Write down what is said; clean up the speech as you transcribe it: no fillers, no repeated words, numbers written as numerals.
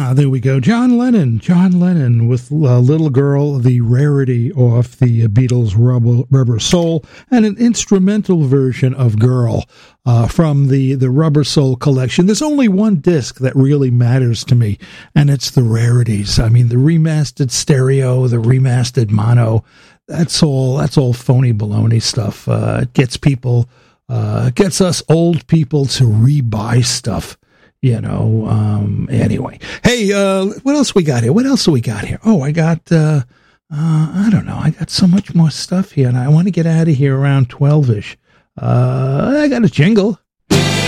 there we go. John Lennon with Little Girl, the rarity off the Beatles' Rubber Soul, and an instrumental version of Girl from the Rubber Soul collection. There's only one disc that really matters to me, and it's the rarities. I mean, the remastered stereo, the remastered mono, that's all phony baloney stuff. It gets us old people to rebuy stuff. Anyway. Hey, what else we got here? Oh, I got, I don't know. I got so much more stuff here, and I want to get out of here around 12-ish. I got a jingle.